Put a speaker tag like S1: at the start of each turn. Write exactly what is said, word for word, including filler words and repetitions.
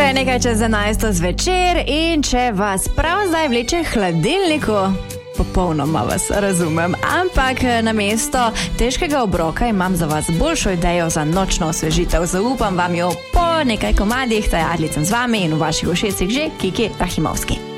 S1: je nekaj čez enajsto zvečer in če vas prav zdaj vleče hladilniku, popolnoma vas razumem, ampak namesto težkega obroka imam za vas boljšo idejo za nočno osvežitev. Zaupam vam jo po nekaj komadih, taj Adlicem z vami in v vaših ušesih že Kiki Rahimovski.